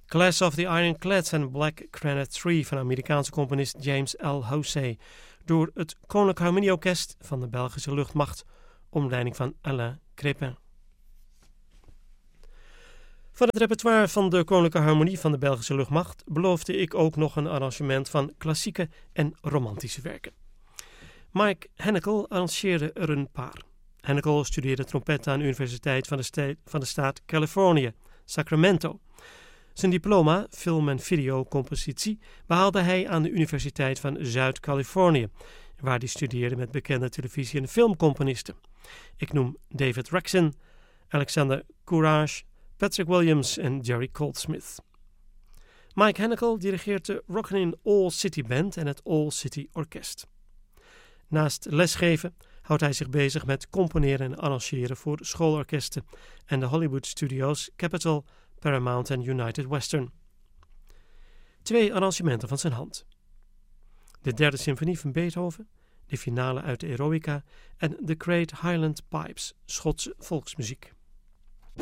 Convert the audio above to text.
Class of the Ironclads en Black Granite Tree van Amerikaanse componist James L. Houssaye door het Koninklijk Harmonieorkest van de Belgische Luchtmacht onder leiding van Alain Crépin. Van het repertoire van de Koninklijke Harmonie van de Belgische Luchtmacht beloofde ik ook nog een arrangement van klassieke en romantische werken. Mike Hennekel arrangeerde er een paar. Hennekel studeerde trompet aan de Universiteit van de staat Californië, Sacramento. Zijn diploma, film- en videocompositie, behaalde hij aan de Universiteit van Zuid-Californië, waar hij studeerde met bekende televisie- en filmcomponisten. Ik noem David Rexon, Alexander Courage, Patrick Williams en Jerry Goldsmith. Mike Hennekel dirigeert de Rockin' All City Band en het All City Orkest. Naast lesgeven houdt hij zich bezig met componeren en arrangeren voor schoolorkesten en de Hollywood studios Capitol, Paramount en United Western. 2 arrangementen van zijn hand. De 3e symfonie van Beethoven, de finale uit de Eroica en The Great Highland Pipes, Schotse volksmuziek.